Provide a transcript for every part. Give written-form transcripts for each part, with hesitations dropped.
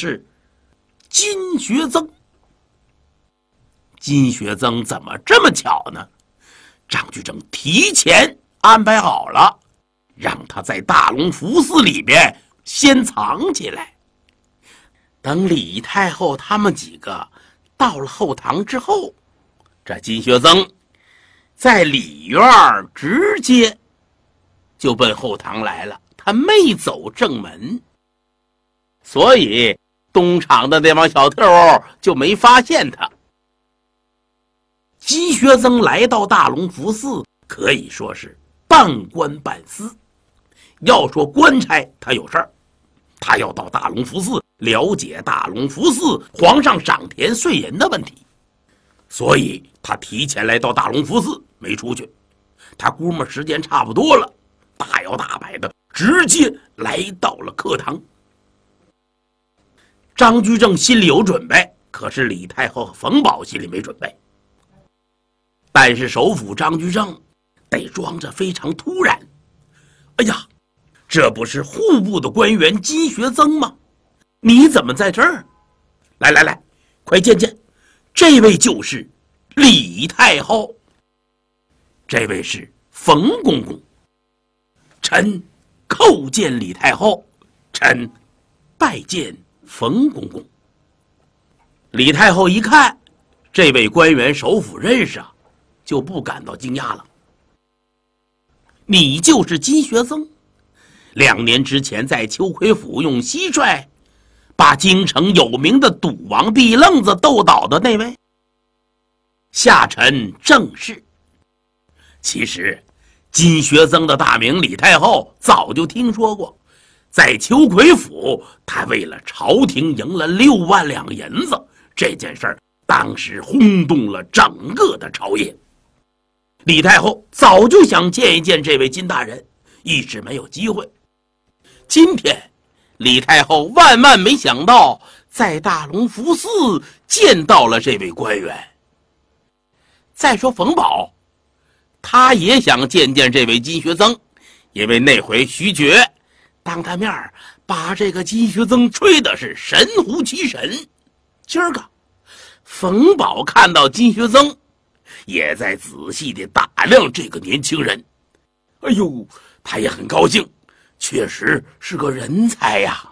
是金学增。金学增怎么这么巧呢？张居正提前安排好了，让他在大隆福寺里边先藏起来，等李太后他们几个到了后堂之后，这金学增在里院直接就奔后堂来了，他没走正门，所以东厂的那帮小偷就没发现他。金学增来到大隆福寺，可以说是半官半私。要说官差，他有事儿，他要到大隆福寺了解大隆福寺皇上赏田税银的问题，所以他提前来到大隆福寺，没出去。他估摸时间差不多了，大摇大摆的直接来到了课堂。张居正心里有准备，可是李太后和冯保心里没准备。但是首辅张居正得装着非常突然，哎呀，这不是户部的官员金学增吗？你怎么在这儿？来来来，快见见，这位就是李太后，这位是冯公公。臣叩见李太后，臣拜见冯公公。李太后一看这位官员首辅认识啊，就不感到惊讶了。你就是金学增，2年之前在秋葵府用蟋蟀把京城有名的赌王毕愣子斗倒的那位？下臣正是。其实金学增的大名李太后早就听说过，在秋葵府他为了朝廷赢了6万两银子，这件事儿当时轰动了整个的朝野。李太后早就想见一见这位金大人，一直没有机会。今天李太后万万没想到，在大隆福寺见到了这位官员。再说冯保，他也想见见这位金学增，因为那回徐觉当他面把这个金学增吹的是神乎其神。今儿个冯保看到金学增，也在仔细地打量这个年轻人。哎呦，他也很高兴，确实是个人才呀。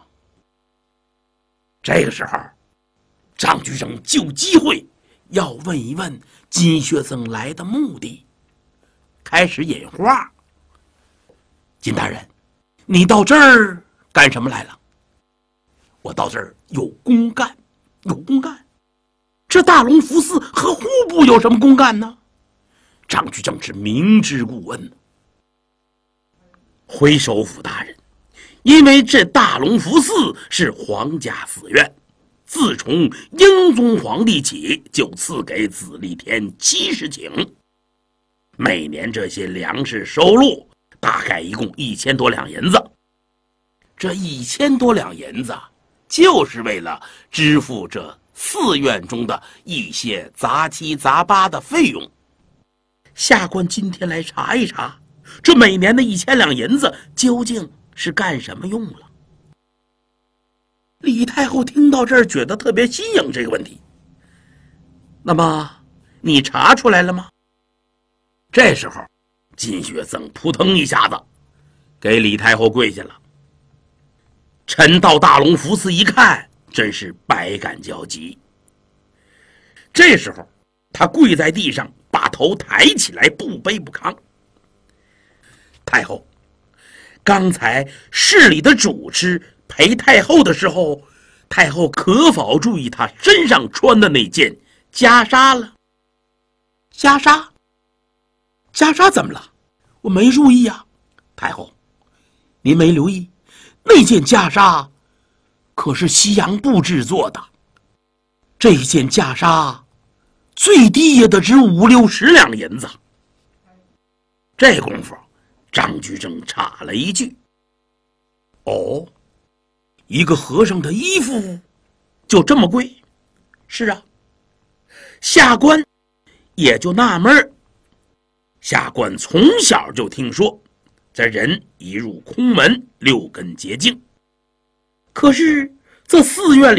这个时候张居正就机会要问一问金学增来的目的，开始引话。金大人，你到这儿干什么来了？我到这儿有公干。有公干？这大隆福寺和户部有什么公干呢？张居正是明知故问。回首府大人，因为这大隆福寺是皇家寺院，自从英宗皇帝起就赐给子立天70顷，每年这些粮食收入大概一共1000多两银子。这1000多两银子就是为了支付这寺院中的一些杂七杂八的费用。下官今天来查一查，这每年的1000两银子究竟是干什么用了？李太后听到这儿觉得特别新颖这个问题。那么你查出来了吗？这时候金学增扑腾一下子给李太后跪下了。臣到大隆福寺一看，真是百感交集。这时候他跪在地上，把头抬起来，不卑不亢。太后，刚才市里的主持陪太后的时候，太后可否注意她身上穿的那件袈裟了？袈裟？袈裟怎么了？我没注意啊。太后，您没留意，那件袈裟可是西洋布制作的，这件袈裟最低也得值50、60两银子。这功夫张居正插了一句：哦，一个和尚的衣服就这么贵？是啊。下官也就纳闷，下官从小就听说这人一入空门6根洁净，可是这寺院里